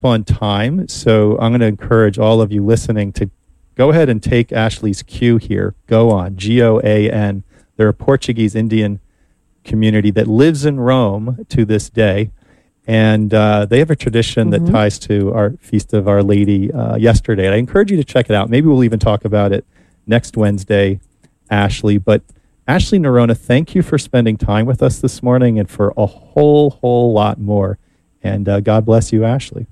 on time, so I'm going to encourage all of you listening to go ahead and take Ashley's cue here. Goan, Goan. They're a Portuguese Indian community that lives in Rome to this day. And they have a tradition that ties to our Feast of Our Lady yesterday. And I encourage you to check it out. Maybe we'll even talk about it next Wednesday, Ashley. But Ashley Nerona, thank you for spending time with us this morning and for a whole lot more. And God bless you, Ashley.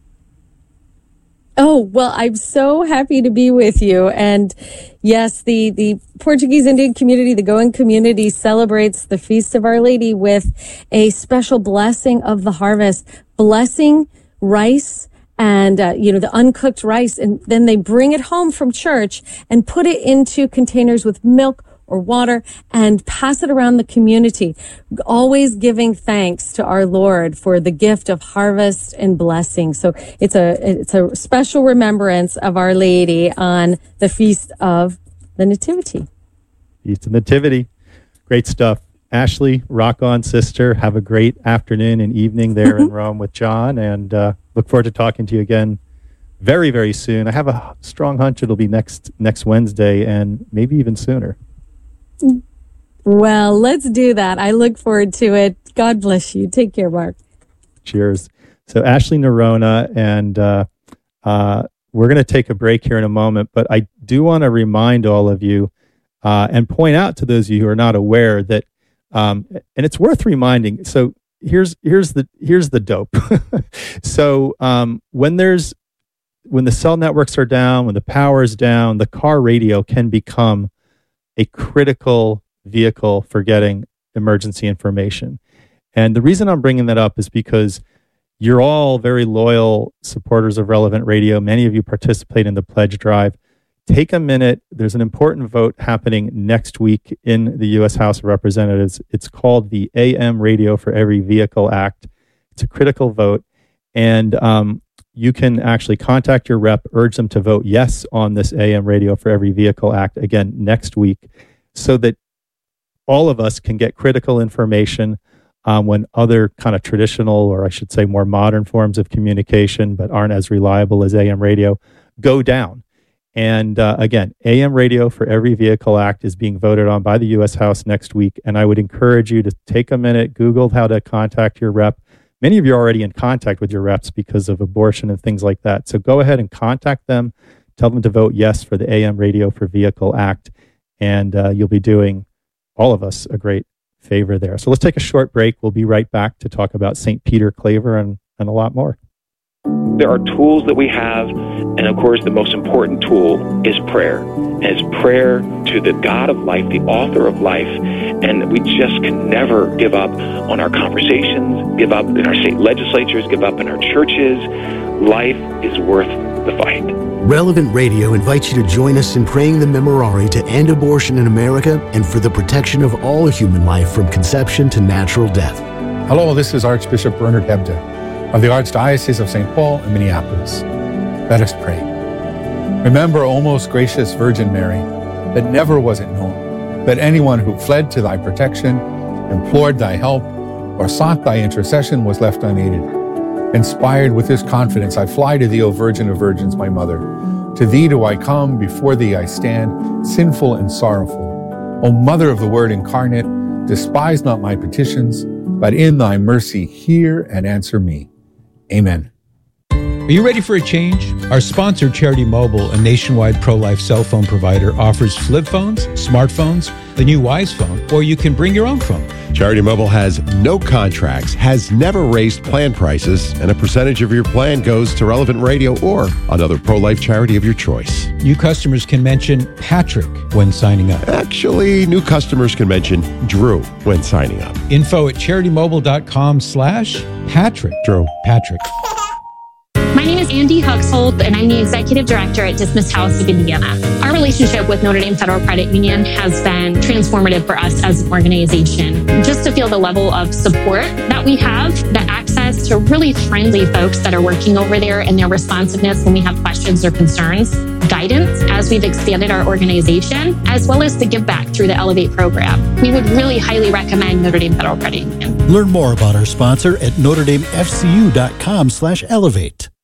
Oh, well, I'm so happy to be with you. And yes, the Portuguese Indian community, the Goan community, celebrates the Feast of Our Lady with a special blessing of the harvest, blessing rice and, the uncooked rice. And then they bring it home from church and put it into containers with milk or water and pass it around the community, always giving thanks to our Lord for the gift of harvest and blessing. So it's a special remembrance of Our Lady on the Feast of the Nativity. Feast of Nativity. Great stuff. Ashley, rock on, sister. Have a great afternoon and evening there in Rome with John, and look forward to talking to you again very, very soon. I have a strong hunch it'll be next Wednesday and maybe even sooner. Well, let's do that. I look forward to it. God bless you. Take care, Mark. Cheers. So Ashley Nerona, and we're going to take a break here in a moment, but I do want to remind all of you and point out to those of you who are not aware that, and it's worth reminding. So here's the dope. So when the cell networks are down, when the power is down, the car radio can become a critical vehicle for getting emergency information. And the reason I'm bringing that up is because you're all very loyal supporters of Relevant Radio. Many of you participate in the pledge drive. Take a minute. There's an important vote happening next week in the U.S. House of Representatives. It's called the AM Radio for Every Vehicle Act. It's a critical vote. And you can actually contact your rep, urge them to vote yes on this AM Radio for Every Vehicle Act again next week, so that all of us can get critical information when other kind of traditional, or I should say more modern forms of communication, but aren't as reliable as AM radio, go down. And again, AM Radio for Every Vehicle Act is being voted on by the U.S. House next week. And I would encourage you to take a minute, Google how to contact your rep. Many of you are already in contact with your reps because of abortion and things like that. So go ahead and contact them. Tell them to vote yes for the AM Radio for Vehicle Act. And you'll be doing all of us a great favor there. So let's take a short break. We'll be right back to talk about St. Peter Claver and a lot more. There are tools that we have, and of course the most important tool is prayer. And it's prayer to the God of life, the author of life, and we just can never give up on our conversations, give up in our state legislatures, give up in our churches. Life is worth the fight. Relevant Radio invites you to join us in praying the Memorare to end abortion in America and for the protection of all human life from conception to natural death. Hello, this is Archbishop Bernard Hebda of the Archdiocese of St. Paul and Minneapolis. Let us pray. Remember, O most gracious Virgin Mary, that never was it known that anyone who fled to thy protection, implored thy help, or sought thy intercession was left unaided. Inspired with this confidence, I fly to thee, O Virgin of Virgins, my mother. To thee do I come, before thee I stand, sinful and sorrowful. O Mother of the Word incarnate, despise not my petitions, but in thy mercy hear and answer me. Amen. Are you ready for a change? Our sponsor, Charity Mobile, a nationwide pro-life cell phone provider, offers flip phones, smartphones, the new Wise phone, or you can bring your own phone. Charity Mobile has no contracts, has never raised plan prices, and a percentage of your plan goes to Relevant Radio or another pro-life charity of your choice. New customers can mention Patrick when signing up. Actually, new customers can mention Drew when signing up. Info at CharityMobile.com/Patrick. Drew. Patrick. My name is Andy Huxhold, and I'm the Executive Director at Dismissed House of Indiana. Our relationship with Notre Dame Federal Credit Union has been transformative for us as an organization. Just to feel the level of support that we have, the access to really friendly folks that are working over there, and their responsiveness when we have questions or concerns, guidance as we've expanded our organization, as well as the give back through the Elevate program. We would really highly recommend Notre Dame Federal Credit Union. Learn more about our sponsor at NotreDameFCU.com/Elevate.